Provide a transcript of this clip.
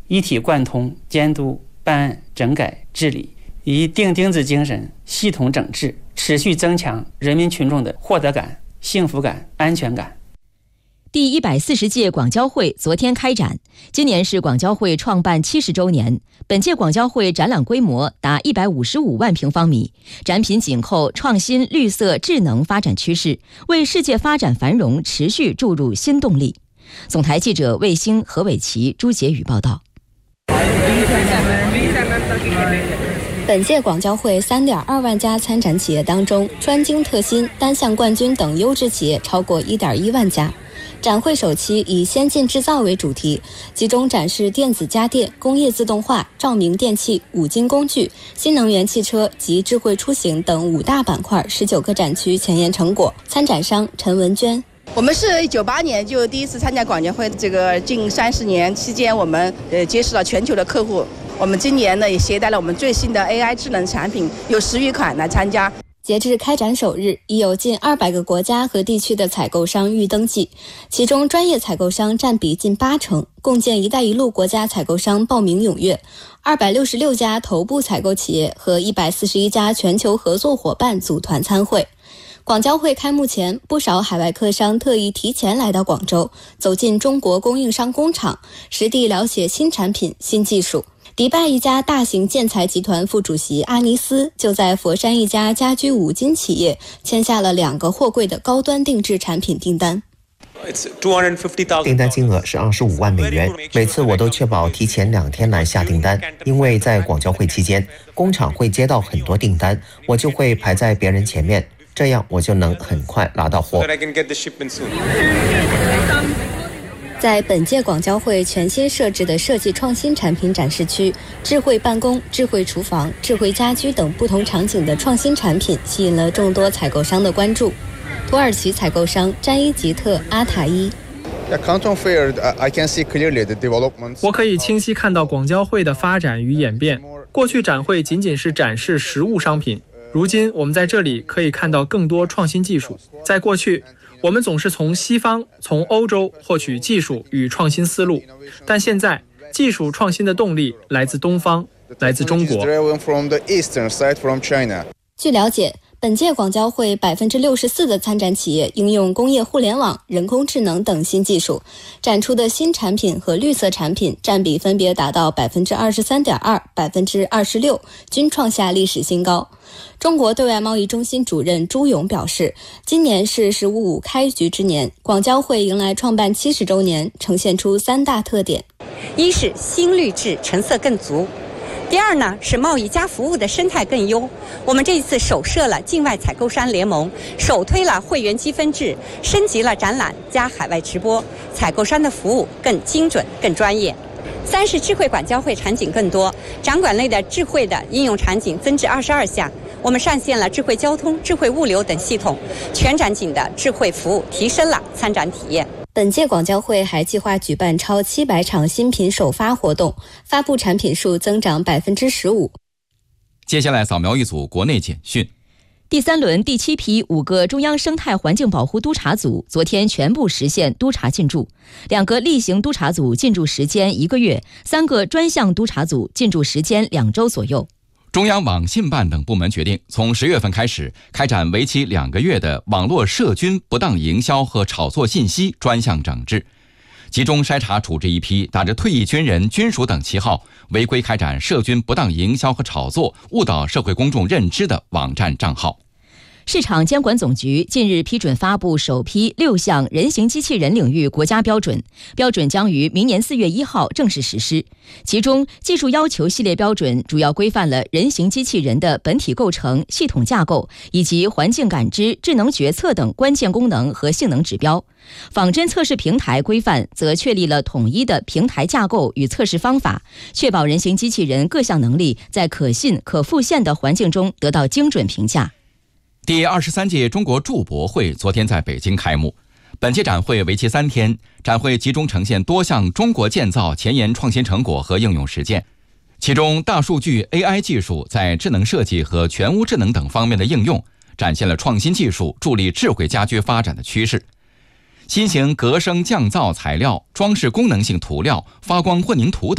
一体贯通监督办案整改治理，以钉钉子精神系统整治，持续增强人民群众的获得感、幸福感、安全感。 第140届广交会昨天开展，今年是广交会创办70周年。本届广交会展览规模达155万平方米，展品紧扣创新、绿色、智能发展趋势，为世界发展繁荣持续注入新动力。总台记者卫星、何伟奇、朱杰宇报道。 本届广交会3.2万家参展企业当中，专精特新、单项冠军等优质企业超过1.1万家。展会首期以先进制造为主题，集中展示电子家电、工业自动化、照明电器、五金工具、新能源汽车及智慧出行等5大板块19个展区前沿成果。参展商陈文娟。 我们是98年就第一次参加广交会，这个近30年期间，我们结识了全球的客户。我们今年呢也携带了我们最新的 AI 智能产品，有10余款来参加。 截至开展首日，已有近200个国家和地区的采购商预登记，其中专业采购商占比近80%，共建“一带一路”国家采购商报名踊跃，266家头部采购企业和141家全球合作伙伴组团参会。广交会开幕前，不少海外客商特意提前来到广州，走进中国供应商工厂，实地了解新产品、新技术。迪拜一家大型建材集团副主席阿尼斯就在佛山一家家居五金企业签下了2个货柜的高端定制产品订单。 订单金额是25万美元，每次我都确保提前2天来下订单，因为在广交会期间，工厂会接到很多订单，我就会排在别人前面，这样我就能很快拿到货。 在本届广交会全新设置的设计创新产品展示区，智慧办公、智慧厨房、智慧家居等不同场景的创新产品吸引了众多采购商的关注。土耳其采购商詹伊吉特阿塔伊。 我可以清晰看到广交会的发展与演变。过去展会仅仅是展示实物商品，如今我们在这里可以看到更多创新技术。在过去，我们总是从西方、从欧洲获取技术与创新思路，但现在技术创新的动力来自东方，来自中国。 据了解，本届广交会64%的参展企业应用工业互联网、人工智能等新技术，展出的新产品和绿色产品占比分别达到23.2%、26%，均创下历史新高。中国对外贸易中心主任朱勇表示，今年是“十五五”开局之年，广交会迎来创办70周年，呈现出3大特点： 一是新绿质成色更足，第二呢是贸易加服务的生态更优。我们这一次首设了境外采购商联盟，首推了会员积分制，升级了展览加海外直播，采购商的服务更精准、更专业。三是智慧广交会场景更多，展馆内的智慧的应用场景增至22项。我们上线了智慧交通、智慧物流等系统，全展景的智慧服务提升了参展体验。 本届广交会还计划举办超700场新品首发活动，发布产品数增长15%。 接下来扫描一组国内简讯。 第3轮第7批5个中央生态环境保护督察组昨天全部实现督察进驻，2个例行督察组进驻时间1个月，3个专项督察组进驻时间2周左右。 中央网信办等部门决定，从10月份开始开展为期2个月的网络涉军不当营销和炒作信息专项整治，集中筛查处置一批打着退役军人、军属等旗号，违规开展涉军不当营销和炒作、误导社会公众认知的网站账号。 市场监管总局近日批准发布首批6项人形机器人领域国家标准，标准将于明年4月1号正式实施。其中，技术要求系列标准主要规范了人形机器人的本体构成、系统架构以及环境感知、智能决策等关键功能和性能指标。仿真测试平台规范则确立了统一的平台架构与测试方法，确保人形机器人各项能力在可信、可复现的环境中得到精准评价。 第23届中国铸博会昨天在北京开幕。本届展会为期3天，展会集中呈现多项中国建造前沿创新成果和应用实践，其中大数据 AI 技术在智能设计和全屋智能等方面的应用，展现了创新技术助力智慧家居发展的趋势。新型隔声降噪材料、装饰功能性涂料、发光混凝土等